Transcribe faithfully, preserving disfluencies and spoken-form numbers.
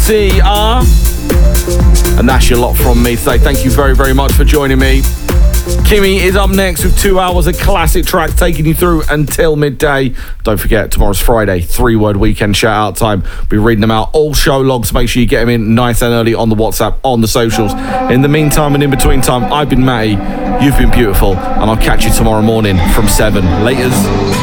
C R. And that's your lot from me today. Thank you very, very much for joining me. Kimmy is up next with two hours of classic tracks taking you through until midday. Don't forget, tomorrow's Friday, three-word weekend shout-out time. Be reading them out, all show logs. Make sure you get them in nice and early on the WhatsApp, on the socials. In the meantime and in between time, I've been Matty, you've been beautiful, and I'll catch you tomorrow morning from seven. Laters.